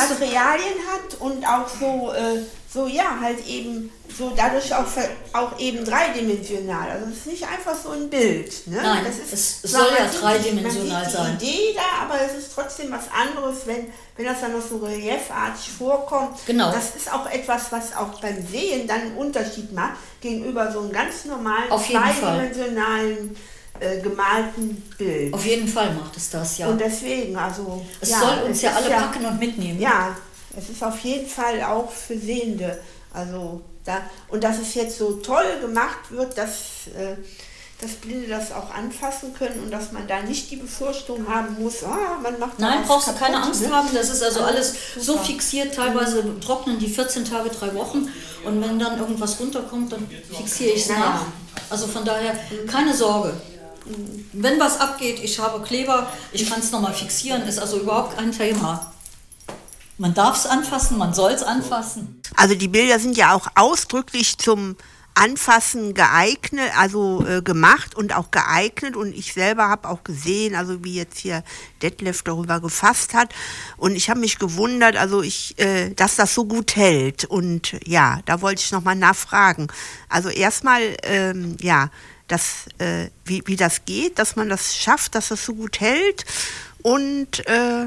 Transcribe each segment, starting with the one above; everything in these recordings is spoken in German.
Materialien hat und auch halt eben so dadurch auch eben dreidimensional. Also es ist nicht einfach so ein Bild. Ne? Nein, es soll ja dreidimensional sein. Man sieht die Idee da, aber es ist trotzdem was anderes, wenn das dann noch so reliefartig vorkommt. Genau. Das ist auch etwas, was auch beim Sehen dann einen Unterschied macht gegenüber so einem ganz normalen, zweidimensionalen gemalten Bild. Auf jeden Fall macht es das, ja. Und deswegen, also... Es soll uns ja alle packen und mitnehmen. Ja, es ist auf jeden Fall auch für Sehende. Also und dass es jetzt so toll gemacht wird, dass Blinde das auch anfassen können und dass man da nicht die Befürchtung haben muss, man macht da Nein, brauchst du kaputt, keine Angst haben, das ist also alles so fixiert, teilweise trocknen die 14 Tage, 3 Wochen und wenn dann irgendwas runterkommt, dann fixiere ich es nach. Also von daher keine Sorge. Wenn was abgeht, ich habe Kleber, ich kann es nochmal fixieren, ist also überhaupt kein Thema. Man darf es anfassen, man soll es anfassen. Also die Bilder sind ja auch ausdrücklich zum Anfassen geeignet, also gemacht und auch geeignet und ich selber habe auch gesehen, also wie jetzt hier Detlef darüber gefasst hat und ich habe mich gewundert, also dass das so gut hält und ja, da wollte ich nochmal nachfragen. Also erstmal, wie das geht, dass man das schafft, dass das so gut hält und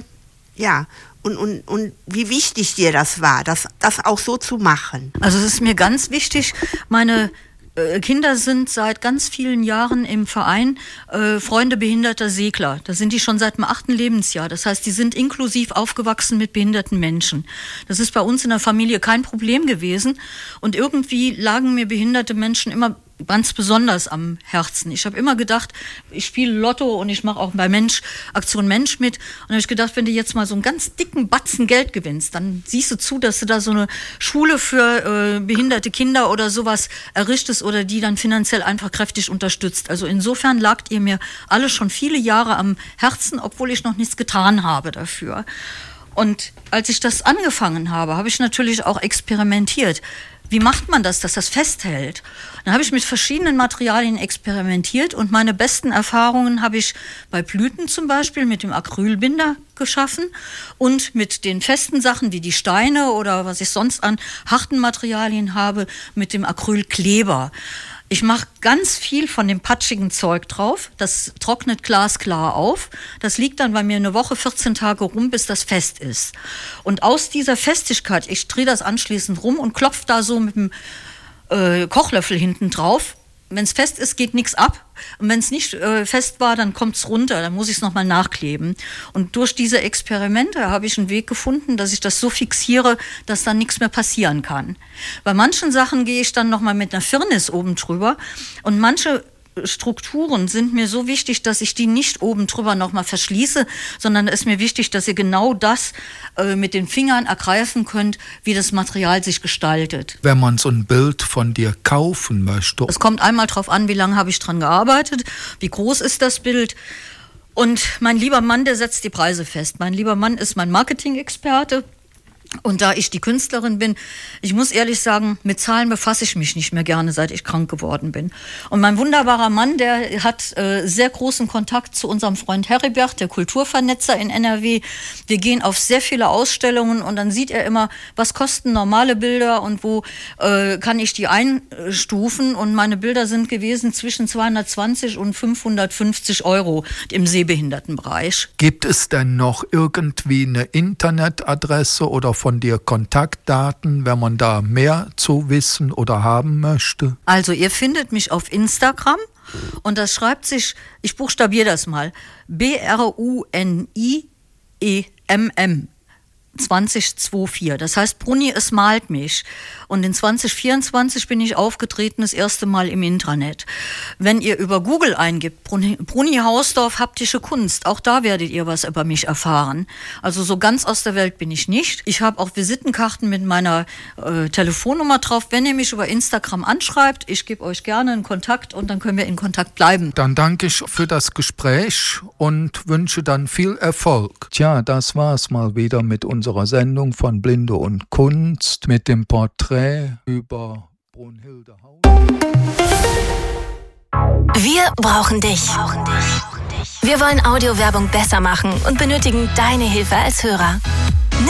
Und wie wichtig dir das war, das auch so zu machen? Also es ist mir ganz wichtig, meine Kinder sind seit ganz vielen Jahren im Verein Freunde behinderter Segler. Da sind die schon seit dem 8. Lebensjahr. Das heißt, die sind inklusiv aufgewachsen mit behinderten Menschen. Das ist bei uns in der Familie kein Problem gewesen. Und irgendwie lagen mir behinderte Menschen immer ganz besonders am Herzen. Ich habe immer gedacht, ich spiele Lotto und ich mache auch bei Aktion Mensch mit. Und da habe ich gedacht, wenn du jetzt mal so einen ganz dicken Batzen Geld gewinnst, dann siehst du zu, dass du da so eine Schule für behinderte Kinder oder sowas errichtest oder die dann finanziell einfach kräftig unterstützt. Also insofern lagt ihr mir alle schon viele Jahre am Herzen, obwohl ich noch nichts getan habe dafür. Und als ich das angefangen habe, habe ich natürlich auch experimentiert. Wie macht man das, dass das festhält? Dann habe ich mit verschiedenen Materialien experimentiert und meine besten Erfahrungen habe ich bei Blüten zum Beispiel mit dem Acrylbinder geschaffen und mit den festen Sachen wie die Steine oder was ich sonst an harten Materialien habe, mit dem Acrylkleber. Ich mache ganz viel von dem patschigen Zeug drauf, das trocknet glasklar auf, das liegt dann bei mir eine Woche, 14 Tage rum, bis das fest ist. Und aus dieser Festigkeit, ich drehe das anschließend rum und klopfe da so mit dem Kochlöffel hinten drauf. Wenn es fest ist, geht nichts ab. Und wenn es nicht fest war, dann kommt es runter, dann muss ich es nochmal nachkleben. Und durch diese Experimente habe ich einen Weg gefunden, dass ich das so fixiere, dass dann nichts mehr passieren kann. Bei manchen Sachen gehe ich dann nochmal mit einer Firnis oben drüber und manche Strukturen sind mir so wichtig, dass ich die nicht oben drüber nochmal verschließe, sondern es ist mir wichtig, dass ihr genau das mit den Fingern ergreifen könnt, wie das Material sich gestaltet. Wenn man so ein Bild von dir kaufen möchte. Es kommt einmal drauf an, wie lange habe ich dran gearbeitet, wie groß ist das Bild. Und mein lieber Mann, der setzt die Preise fest. Mein lieber Mann ist mein Marketing-Experte. Und da ich die Künstlerin bin, ich muss ehrlich sagen, mit Zahlen befasse ich mich nicht mehr gerne, seit ich krank geworden bin. Und mein wunderbarer Mann, der hat sehr großen Kontakt zu unserem Freund Heribert, der Kulturvernetzer in NRW. Wir gehen auf sehr viele Ausstellungen und dann sieht er immer, was kosten normale Bilder und wo kann ich die einstufen. Und meine Bilder sind gewesen zwischen 220 und 550 € im Sehbehindertenbereich. Gibt es denn noch irgendwie eine Internetadresse oder von dir Kontaktdaten, wenn man da mehr zu wissen oder haben möchte? Also ihr findet mich auf Instagram und das schreibt sich, ich buchstabiere das mal, BRUNIEMM 2024. Das heißt, Bruni, es malt mich. Und in 2024 bin ich aufgetreten, das erste Mal im Intranet. Wenn ihr über Google eingibt, Bruni Hausdorff haptische Kunst, auch da werdet ihr was über mich erfahren. Also so ganz aus der Welt bin ich nicht. Ich habe auch Visitenkarten mit meiner Telefonnummer drauf. Wenn ihr mich über Instagram anschreibt, ich gebe euch gerne einen Kontakt und dann können wir in Kontakt bleiben. Dann danke ich für das Gespräch und wünsche dann viel Erfolg. Tja, das war's mal wieder mit unserer Sendung von Blinde und Kunst mit dem Porträt über Brunhilde Haus. Wir brauchen dich. Wir wollen Audiowerbung besser machen und benötigen deine Hilfe als Hörer.